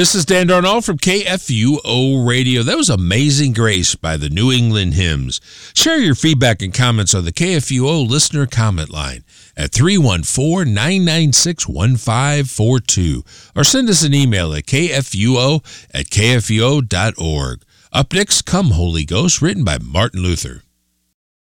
This is Dan Darnall from KFUO Radio. That was Amazing Grace by the New England Hymns. Share your feedback and comments on the KFUO listener comment line at 314-996-1542 or send us an email at kfuo@kfuo.org. Up next, Come Holy Ghost, written by Martin Luther.